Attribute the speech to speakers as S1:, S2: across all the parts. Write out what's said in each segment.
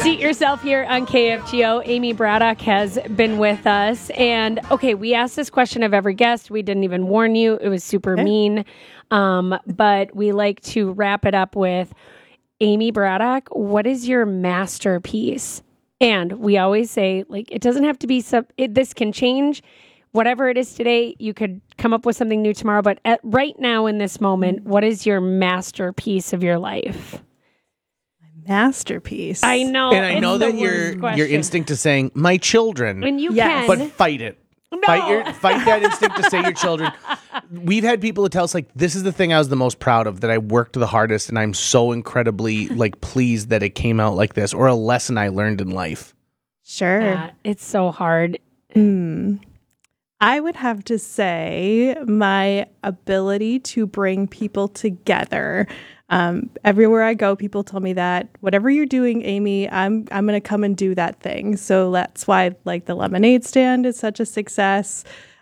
S1: Seat yourself here on KFGO. Amy Braddock has been with us. And, okay, we asked this question of every guest. We didn't even warn you. It was super mean. But we like to wrap it up with, Amy Braddock, what is your masterpiece? And we always say, like, it doesn't have to be, this can change. Whatever it is today, you could come up with something new tomorrow. But right now in this moment, what is your masterpiece of your life?
S2: Masterpiece.
S1: I know.
S3: And I know that your instinct is saying, my children.
S1: And you can.
S3: But fight it.
S1: No.
S3: Fight that instinct to say your children. We've had people that tell us, like, this is the thing I was the most proud of, that I worked the hardest, and I'm so incredibly, like, pleased that it came out like this, or a lesson I learned in life.
S2: Sure.
S1: Yeah, it's so hard.
S2: I would have to say my ability to bring people together. Everywhere I go, people tell me that whatever you're doing, Amy, I'm going to come and do that thing. So that's why, like, the lemonade stand is such a success.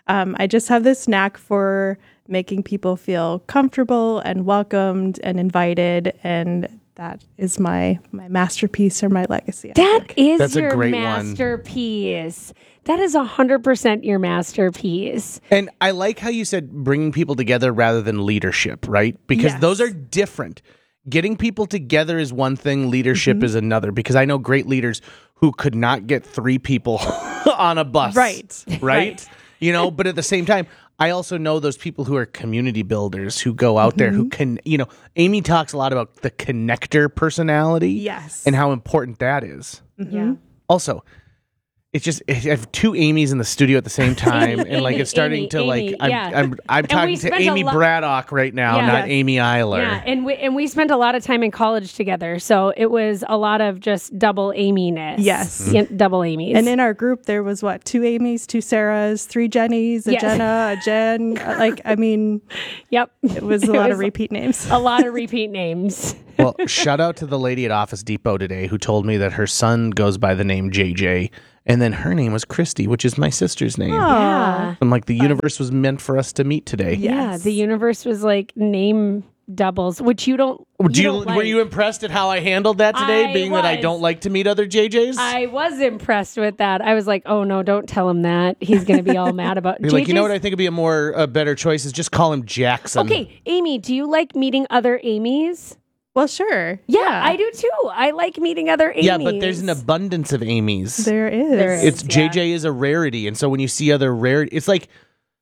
S2: I just have this knack for making people feel comfortable and welcomed and invited, and that is my masterpiece or my legacy.
S1: That's
S3: a
S1: your
S3: great one.
S1: masterpiece. That is 100% your masterpiece.
S3: And I like how you said bringing people together rather than leadership, right? Because those are different. Getting people together is one thing, leadership is another. Because I know great leaders who could not get 3 people on a bus. Right? You know, but at the same time, I also know those people who are community builders who go out there who can, you know, Amy talks a lot about the connector personality.
S2: Yes.
S3: And how important that is.
S1: Yeah.
S3: Also, it's just, I have 2 Amy's in the studio at the same time, and like it's starting to like, I'm talking to Amy Braddock right now, not Amy Eiler.
S1: Yeah, and we spent a lot of time in college together, so it was a lot of just double Amy-ness.
S2: Yes.
S1: Double Amy's.
S2: And in our group, there was 2 Amy's, 2 Sarahs, 3 Jennys, a Jenna, a Jen. Like, I mean, it was a lot of repeat names.
S1: A lot of repeat names.
S3: Well, shout out to the lady at Office Depot today who told me that her son goes by the name JJ, and then her name was Christy, which is my sister's name.
S1: Yeah.
S3: I'm like, the universe was meant for us to meet today.
S1: Yeah, the universe was like name doubles, which you don't.
S3: Were you impressed at how I handled that today, that I don't like to meet other JJs?
S1: I was impressed with that. I was like, oh no, don't tell him that. He's going to be all mad about
S3: it. Like, you know what I think would be a better choice is just call him Jackson.
S1: Okay, Amy, do you like meeting other Amy's?
S2: Well, sure.
S1: Yeah, I do too. I like meeting other Amy's.
S3: Yeah, but there's an abundance of Amy's.
S2: There is.
S3: JJ is a rarity, and so when you see other rarity, it's like,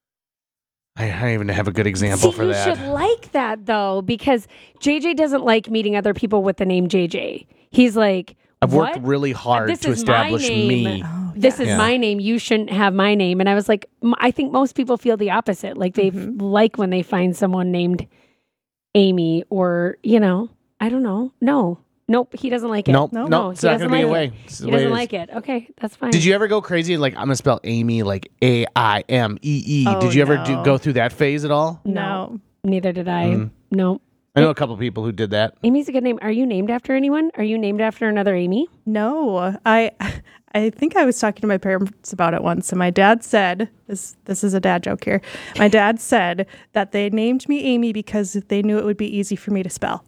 S3: I don't even have a good example for that.
S1: You should like that though, because JJ doesn't like meeting other people with the name JJ. He's like,
S3: I've worked really hard to establish me.
S1: This is my name. You shouldn't have my name. And I was like, I think most people feel the opposite. Like they like when they find someone named Amy, or, you know, I don't know. Nope, he doesn't like it.
S3: Nope, it's not going to be a way.
S1: He doesn't like it. Okay, that's fine.
S3: Did you ever go crazy? Like, I'm going to spell Amy like AIMEE.
S2: Oh,
S3: Did you ever go through that phase at all?
S2: No.
S1: Neither did I. No.
S3: I know a couple people who did that.
S1: Amy's a good name. Are you named after anyone? Are you named after another Amy?
S2: No. I think I was talking to my parents about it once, and my dad said, this is a dad joke here. My dad said that they named me Amy because they knew it would be easy for me to spell.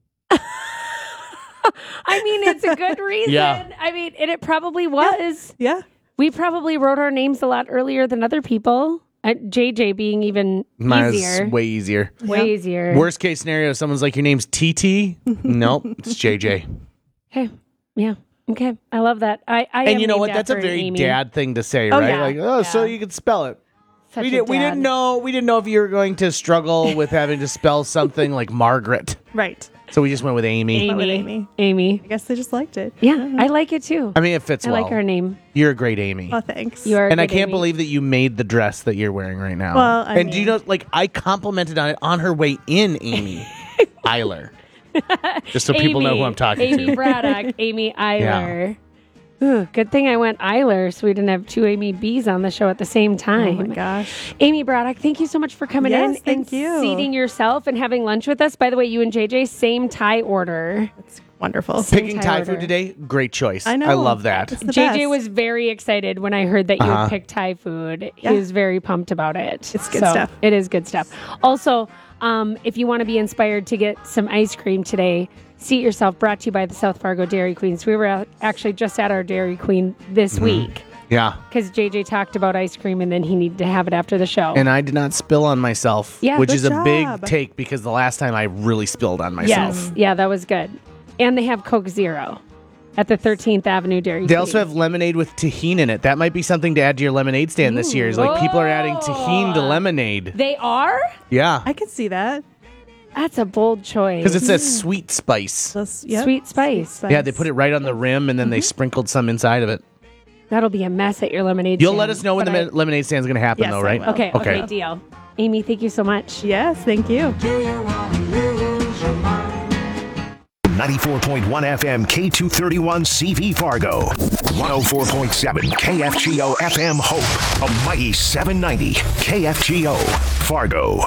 S1: I mean, it's a good reason.
S3: Yeah.
S1: I mean, and it probably was.
S2: Yeah.
S1: We probably wrote our names a lot earlier than other people. JJ being even easier.
S3: Way easier.
S1: Way easier.
S3: Worst case scenario, someone's like, your name's TT? Nope, it's JJ.
S1: Okay. Yeah. Okay. I love that. I
S3: and you know what? That's a very dad thing to say, right?
S1: Yeah.
S3: Like, so you can spell it. We didn't know if you were going to struggle with having to spell something like Margaret.
S2: Right.
S3: So we just went with Amy.
S1: Amy.
S2: I guess they just liked it.
S1: Yeah, I like it too.
S3: I mean, it fits well.
S1: I like her name.
S3: You're a great Amy.
S2: Oh, thanks.
S1: You are,
S3: and I can't believe that you made the dress that you're wearing right now.
S2: Well, I mean,
S3: do you know, like, I complimented on it on her way in, Amy Eiler. Just so people know who I'm talking to.
S1: Amy Braddock, Amy Eiler. Yeah. Ooh, good thing I went Eiler so we didn't have 2 Amy B's on the show at the same time.
S2: Oh my gosh.
S1: Amy Braddock, thank you so much for coming in and
S2: seating
S1: yourself and having lunch with us. By the way, you and JJ, same Thai order.
S2: That's wonderful.
S3: Picking Thai food today, great choice. I know. I love that.
S1: JJ was very excited when I heard that you had picked Thai food. Yeah. He was very pumped about it.
S2: It's good stuff.
S1: It is good stuff. Also, if you want to be inspired to get some ice cream today, Seat Yourself, brought to you by the South Fargo Dairy Queens. We were actually just at our Dairy Queen this week.
S3: Yeah.
S1: Because JJ talked about ice cream and then he needed to have it after the show.
S3: And I did not spill on myself,
S1: Yeah,
S3: which
S1: good
S3: is a big
S2: job.
S3: take because the last time I really spilled on myself.
S1: Yes. Yeah, that was good. And they have Coke Zero at the 13th Avenue Dairy Queen.
S3: They also have lemonade with tahini in it. That might be something to add to your lemonade stand this year. Is like people are adding tahini to lemonade.
S1: They are?
S3: Yeah.
S2: I can see that.
S1: That's a bold choice.
S3: Because it says sweet spice.
S2: Yep.
S1: Sweet spice.
S3: Yeah, they put it right on the rim and then they sprinkled some inside of it.
S1: That'll be a mess at your lemonade
S3: You'll
S1: stand.
S3: let us know when the lemonade stand's going to happen,
S2: Yes,
S3: though,
S2: I
S3: right?
S2: will.
S1: Okay, deal. Amy, thank you so much.
S2: Yes, thank you.
S4: 94.1 FM K231 CV Fargo. 104.7 KFGO FM Hope. A mighty 790 KFGO Fargo.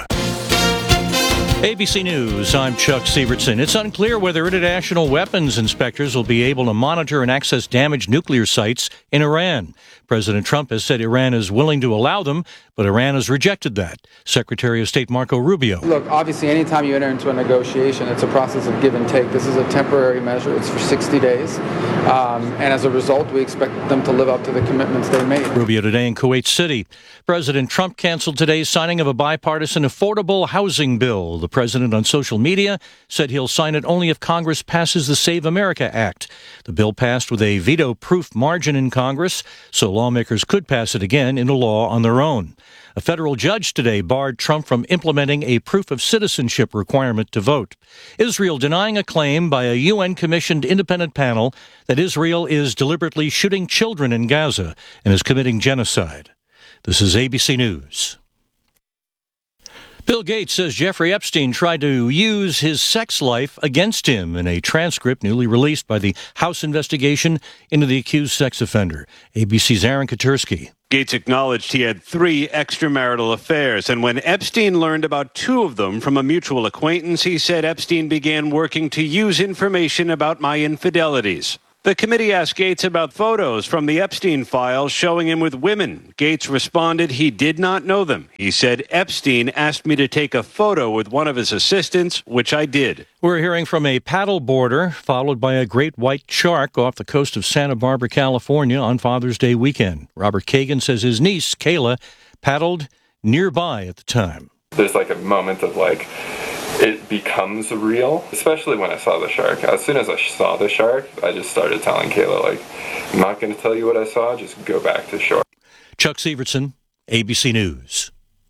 S5: ABC News, I'm Chuck Sievertson. It's unclear whether international weapons inspectors will be able to monitor and access damaged nuclear sites in Iran. President Trump has said Iran is willing to allow them, but Iran has rejected that. Secretary of State Marco Rubio.
S6: Look, obviously, anytime you enter into a negotiation, it's a process of give and take. This is a temporary measure. It's for 60 days. And as a result, we expect them to live up to the commitments they made.
S5: Rubio today in Kuwait City. President Trump canceled today's signing of a bipartisan affordable housing bill. The president on social media said he'll sign it only if Congress passes the Save America Act. The bill passed with a veto-proof margin in Congress, so lawmakers could pass it again into law on their own. A federal judge today barred Trump from implementing a proof of citizenship requirement to vote. Israel denying a claim by a UN-commissioned independent panel that Israel is deliberately shooting children in Gaza and is committing genocide. This is ABC News. Bill Gates says Jeffrey Epstein tried to use his sex life against him in a transcript newly released by the House investigation into the accused sex offender. ABC's Aaron Katursky.
S7: Gates acknowledged he had 3 extramarital affairs, and when Epstein learned about 2 of them from a mutual acquaintance, he said Epstein began working to use information about my infidelities. The committee asked Gates about photos from the Epstein files showing him with women. Gates responded he did not know them. He said, Epstein asked me to take a photo with one of his assistants, which I did.
S5: We're hearing from a paddle boarder followed by a great white shark off the coast of Santa Barbara, California on Father's Day weekend. Robert Kagan says his niece, Kayla, paddled nearby at the time.
S8: There's like a moment of like, it becomes real, especially when I saw the shark. As soon as I saw the shark, I just started telling Kayla, like, I'm not going to tell you what I saw, just go back to shore.
S5: Chuck Sievertson, ABC News.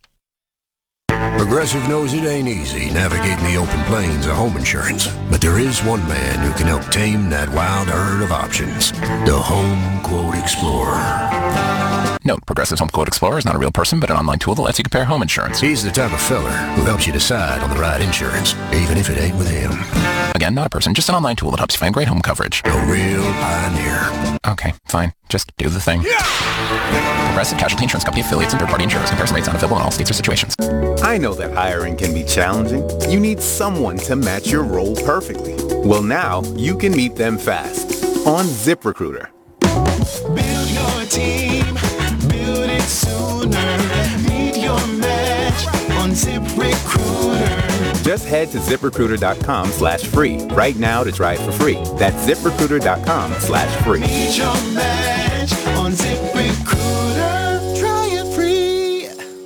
S4: Progressive knows it ain't easy navigating the open plains of home insurance, but there is one man who can help tame that wild herd of options. The Home Quote Explorer.
S9: Note, Progressive's Home Quote Explorer is not a real person, but an online tool that lets you compare home insurance.
S4: He's the type of feller who helps you decide on the right insurance, even if it ain't with him.
S9: Again, not a person, just an online tool that helps you find great home coverage.
S4: A real pioneer.
S9: Okay, fine. Just do the thing. Progressive Casualty Insurance Company affiliates and third-party insurers. Comparison rates not available in all states or situations.
S10: I know that hiring can be challenging. You need someone to match your role perfectly. Well, now you can meet them fast on ZipRecruiter.
S11: Build your team, build it sooner. Meet your match on ZipRecruiter.
S10: Just head to ZipRecruiter.com/free right now to try it for free. That's ZipRecruiter.com/free.
S11: Meet your match on ZipRecruiter. Try it free.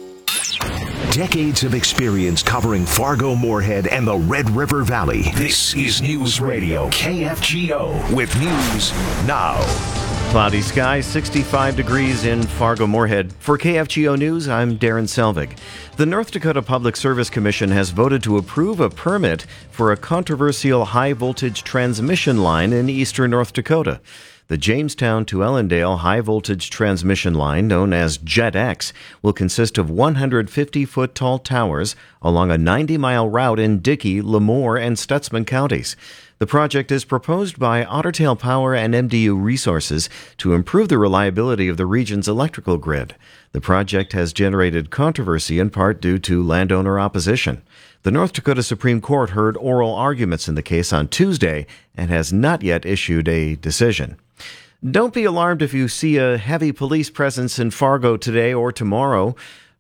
S4: Decades of experience covering Fargo, Moorhead, and the Red River Valley. This is News Radio KFGO with news now.
S12: Cloudy skies, 65 degrees in Fargo, Moorhead. For KFGO News, I'm Darren Selvig. The North Dakota Public Service Commission has voted to approve a permit for a controversial high-voltage transmission line in eastern North Dakota. The Jamestown to Ellendale high-voltage transmission line, known as JetX, will consist of 150-foot tall towers along a 90-mile route in Dickey, Lemoore, and Stutsman counties. The project is proposed by Ottertail Power and MDU Resources to improve the reliability of the region's electrical grid. The project has generated controversy in part due to landowner opposition. The North Dakota Supreme Court heard oral arguments in the case on Tuesday and has not yet issued a decision. Don't be alarmed if you see a heavy police presence in Fargo today or tomorrow.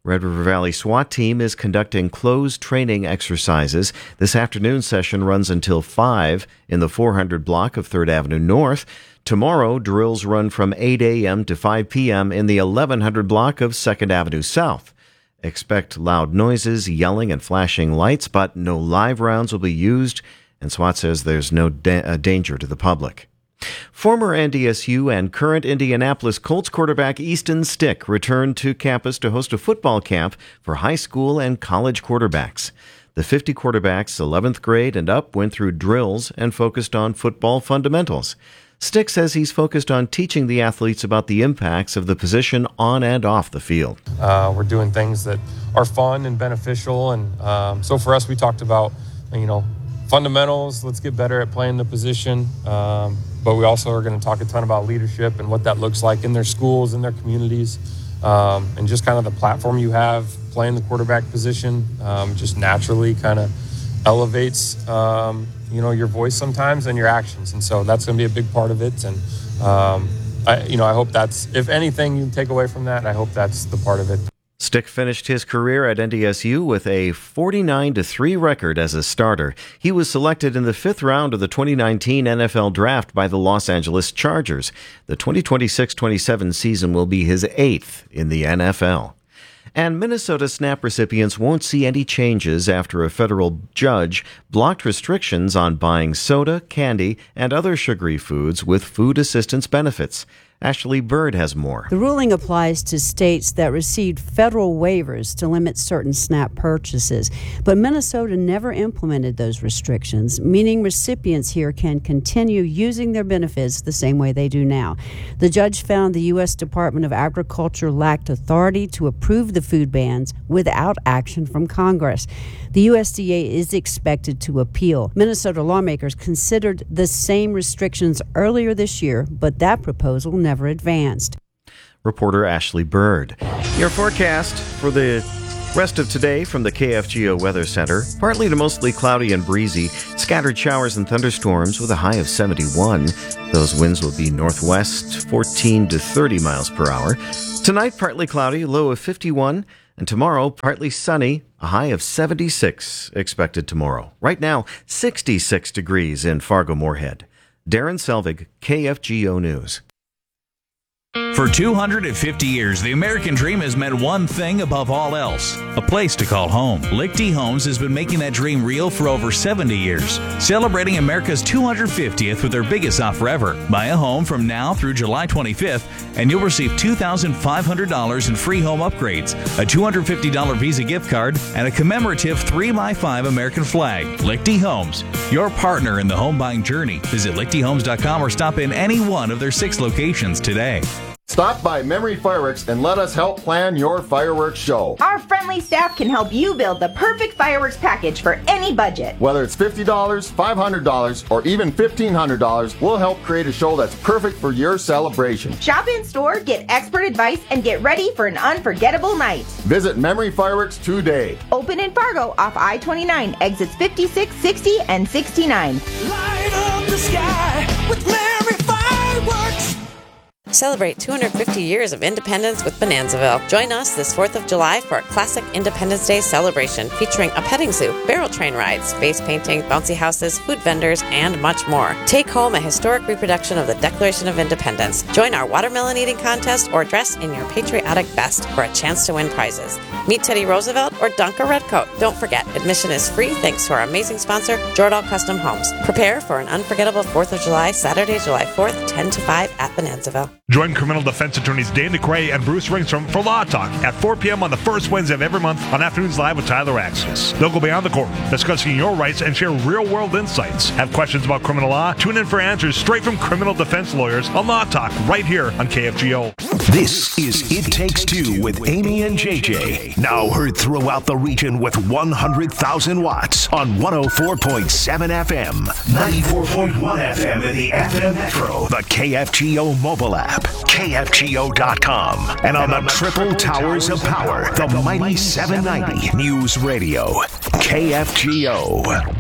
S12: Red River Valley SWAT team is conducting closed training exercises. This afternoon session runs until 5 in the 400 block of 3rd Avenue North. Tomorrow, drills run from 8 a.m. to 5 p.m. in the 1100 block of 2nd Avenue South. Expect loud noises, yelling, and flashing lights, but no live rounds will be used, and SWAT says there's no danger to the public. Former NDSU and current Indianapolis Colts quarterback Easton Stick returned to campus to host a football camp for high school and college quarterbacks. The 50 quarterbacks, 11th grade and up, went through drills and focused on football fundamentals. Stick says he's focused on teaching the athletes about the impacts of the position on and off the field.
S13: We're doing things that are fun and beneficial, and so for us, we talked about, fundamentals. Let's get better at playing the position, but we also are going to talk a ton about leadership and what that looks like in their schools, in their communities, and just kind of the platform you have playing the quarterback position just naturally kind of elevates your voice sometimes and your actions. And so that's going to be a big part of it. And, I hope that's, if anything you take away from that, I hope that's the part of it.
S12: Stick finished his career at NDSU with a 49-3 record as a starter. He was selected in the 5th round of the 2019 NFL Draft by the Los Angeles Chargers. The 2026-27 season will be his 8th in the NFL. And Minnesota SNAP recipients won't see any changes after a federal judge blocked restrictions on buying soda, candy, and other sugary foods with food assistance benefits. Ashley Bird has more.
S14: The ruling applies to states that received federal waivers to limit certain SNAP purchases, but Minnesota never implemented those restrictions, meaning recipients here can continue using their benefits the same way they do now. The judge found the U.S. Department of Agriculture lacked authority to approve the food bans without action from Congress. The USDA is expected to appeal. Minnesota lawmakers considered the same restrictions earlier this year, but that proposal never advanced.
S12: Reporter Ashley Bird. Your forecast for the rest of today from the KFGO Weather Center. Partly to mostly cloudy and breezy. Scattered showers and thunderstorms with a high of 71. Those winds will be northwest 14 to 30 miles per hour. Tonight, partly cloudy, low of 51. And tomorrow, partly sunny, a high of 76 expected tomorrow. Right now, 66 degrees in Fargo-Moorhead. Darren Selvig, KFGO News.
S15: For 250 years, the American dream has meant one thing above all else: a place to call home. Lichty Homes has been making that dream real for over 70 years, celebrating America's 250th with their biggest offer ever. Buy a home from now through July 25th, and you'll receive $2,500 in free home upgrades, a $250 Visa gift card, and a commemorative 3x5 American flag. Lichty Homes, your partner in the home buying journey. Visit lichtyhomes.com or stop in any one of their 6 locations today.
S16: Stop by Memory Fireworks and let us help plan your fireworks show.
S17: Our friendly staff can help you build the perfect fireworks package for any budget.
S16: Whether it's $50, $500, or even $1,500, we'll help create a show that's perfect for your celebration.
S17: Shop in store, get expert advice, and get ready for an unforgettable night.
S16: Visit Memory Fireworks today.
S17: Open in Fargo off I-29, exits 56, 60, and 69.
S11: Light up the sky with Memory Fireworks.
S18: Celebrate 250 years of independence with Bonanzaville. Join us this 4th of July for a classic Independence Day celebration featuring a petting zoo, barrel train rides, face painting, bouncy houses, food vendors, and much more. Take home a historic reproduction of the Declaration of Independence. Join our watermelon eating contest or dress in your patriotic best for a chance to win prizes. Meet Teddy Roosevelt or dunk a redcoat. Don't forget, admission is free thanks to our amazing sponsor, Jordahl Custom Homes. Prepare for an unforgettable 4th of July, Saturday, July 4th, 10 to 5 at Bonanzaville.
S19: Join criminal defense attorneys Dan DeCray and Bruce Ringstrom for Law Talk at 4 p.m. on the first Wednesday of every month on Afternoons Live with Tyler Axis. They'll go beyond the court, discussing your rights and share real-world insights. Have questions about criminal law? Tune in for answers straight from criminal defense lawyers on Law Talk right here on KFGO.
S20: This is It Takes Two with Amy and JJ. Now heard throughout the region with 100,000 watts on 104.7 FM, 94.1 FM in the FM Metro, the KFGO mobile app, KFGO.com, and on the triple towers of power, the mighty 790 News Radio, KFGO.